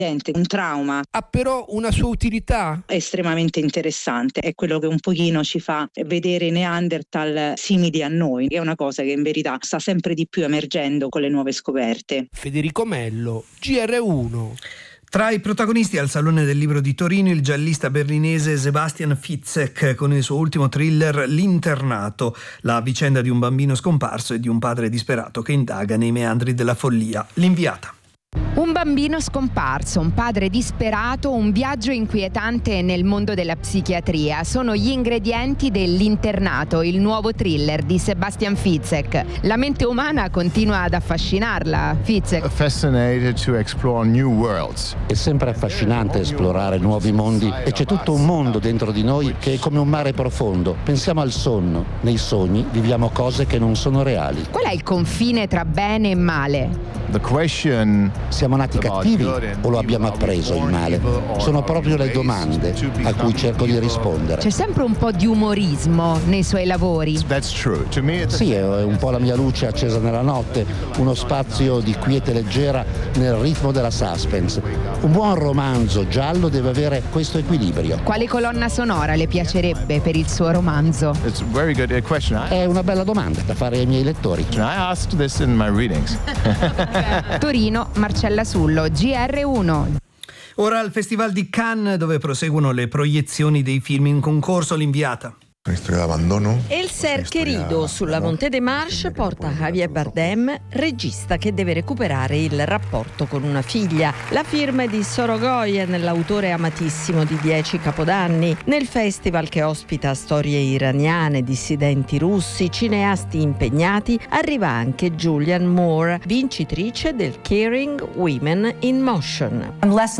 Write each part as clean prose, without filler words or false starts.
un trauma. Ha però una sua utilità Estremamente interessante, è quello che un pochino ci fa vedere i Neanderthal simili a noi, che è una cosa che in verità sta sempre di più emergendo con le nuove scoperte. Federico Mello, GR1. Tra i protagonisti al Salone del Libro di Torino il giallista berlinese Sebastian Fitzek con il suo ultimo thriller L'internato, la vicenda di un bambino scomparso e di un padre disperato che indaga nei meandri della follia. L'inviata. Un bambino scomparso, un padre disperato, un viaggio inquietante nel mondo della psichiatria. Sono gli ingredienti dell'Internato, il nuovo thriller di Sebastian Fitzek. La mente umana continua ad affascinarla, Fitzek. Fascinated to explore new worlds. È sempre affascinante esplorare nuovi mondi e c'è tutto un mondo dentro di noi che è come un mare profondo. Pensiamo al sonno. Nei sogni viviamo cose che non sono reali. Qual è il confine tra bene e male? The question. Siamo nati cattivi o lo abbiamo appreso il male? Sono proprio le domande a cui cerco di rispondere. C'è sempre un po' di umorismo nei suoi lavori. That's true. To me Sì, è un po' la mia luce accesa nella notte, uno spazio di quiete leggera nel ritmo della suspense. Un buon romanzo giallo deve avere questo equilibrio. Quale colonna sonora le piacerebbe per il suo romanzo? It's a very good question. È una bella domanda da fare ai miei lettori. I asked this in my readings. Torino, Marcella Sullo, GR1. Ora al Festival di Cannes, dove proseguono le proiezioni dei film in concorso. L'inviata. Una storia d'abbandono. El ser querido sulla Monte de Marche porta Javier Bardem, regista che deve recuperare il rapporto con una figlia. La firma è di Sorogoyen, l'autore amatissimo di 10 Capodanni. Nel festival che ospita storie iraniane, dissidenti russi, cineasti impegnati, arriva anche Julianne Moore, vincitrice del Caring Women in Motion.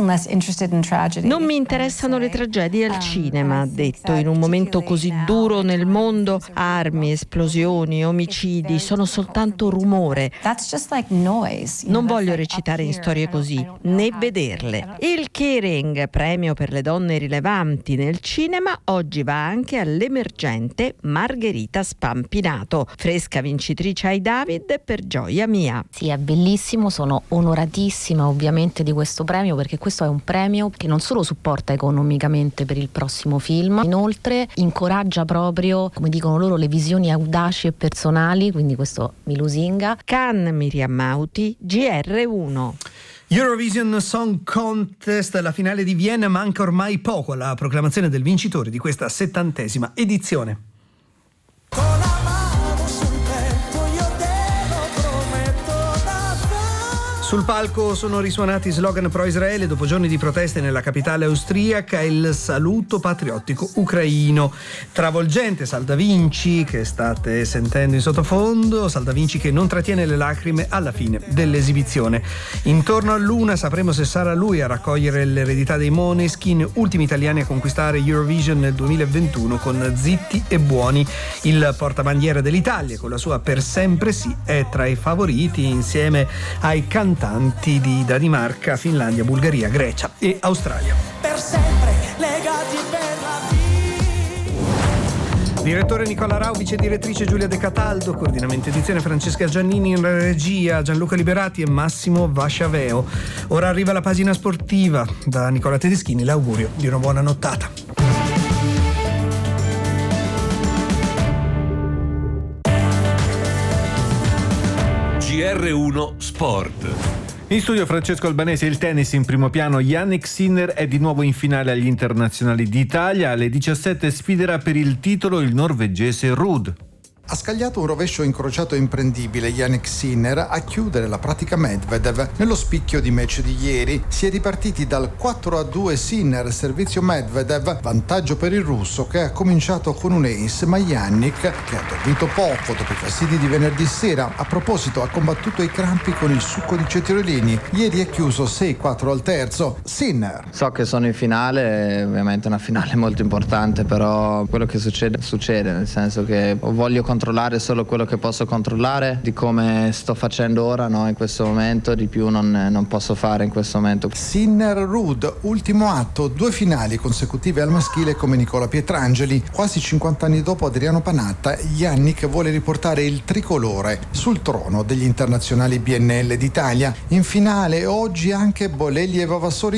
Non mi interessano le tragedie al cinema, ha detto, in un momento così duro nel mondo, armi, esplosioni, omicidi sono soltanto rumore. Non voglio recitare in storie così, né vederle. Il Caring, premio per le donne rilevanti nel cinema, oggi va anche all'emergente Margherita Spampinato, fresca vincitrice ai David per Gioia mia. Sì, è bellissimo, sono onoratissima ovviamente di questo premio, perché questo è un premio che non solo supporta economicamente per il prossimo film, inoltre incoraggia proprio, come dicono loro, le visioni audaci e personali, quindi questo mi lusinga. Cannes, Miriam Mauti, GR1. Eurovision Song Contest, la finale di Vienna, manca ormai poco alla proclamazione del vincitore di questa 70ª edizione. Sul palco sono risuonati slogan pro-Israele dopo giorni di proteste nella capitale austriaca, il saluto patriottico ucraino. Travolgente Salda Vinci, che state sentendo in sottofondo, Salda Vinci che non trattiene le lacrime alla fine dell'esibizione. Intorno a Luna sapremo se sarà lui a raccogliere l'eredità dei Måneskin, ultimi italiani a conquistare Eurovision nel 2021 con Zitti e Buoni. Il portabandiera dell'Italia, con la sua Per sempre sì, è tra i favoriti insieme ai cantanti di Danimarca, Finlandia, Bulgaria, Grecia e Australia. Per sempre legati per la vita. Direttore Nicola Rau, vice direttrice Giulia De Cataldo, coordinamento edizione Francesca Giannini, in regia Gianluca Liberati e Massimo Vasciaveo. Ora arriva la pagina sportiva. Da Nicola Tedeschini l'augurio di una buona nottata. GR1 Sport. In studio Francesco Albanese, il tennis in primo piano. Jannik Sinner è di nuovo in finale agli internazionali d'Italia. Alle 17 sfiderà per il titolo il norvegese Ruud. Ha scagliato un rovescio incrociato imprendibile Jannik Sinner a chiudere la pratica Medvedev nello spicchio di match di ieri. Si è ripartiti dal 4-2 Sinner, servizio Medvedev, vantaggio per il russo che ha cominciato con un ace, ma Jannik, che ha dormito poco dopo i fastidi di venerdì sera, a proposito ha combattuto i crampi con il succo di cetriolini. Ieri è chiuso 6-4 al terzo. Sinner. So che sono in finale, è ovviamente una finale molto importante, però quello che succede, nel senso che voglio controllare solo quello che posso controllare, di come sto facendo ora, no, in questo momento, di più non posso fare in questo momento. Sinner Ruud, ultimo atto, 2 finali consecutive al maschile come Nicola Pietrangeli. Quasi 50 anni dopo Adriano Panatta, Jannik vuole riportare il tricolore sul trono degli internazionali BNL d'Italia. In finale oggi anche Bolelli e Vavassori